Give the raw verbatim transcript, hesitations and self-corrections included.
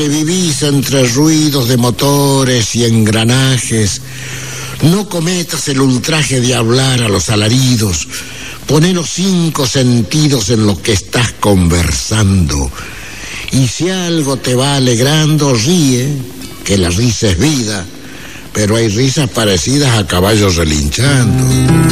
que vivís entre ruidos de motores y engranajes, no cometas el ultraje de hablar a los alaridos. Poné los cinco sentidos en lo que estás conversando. Y si algo te va alegrando, ríe, que la risa es vida, pero hay risas parecidas a caballos relinchando.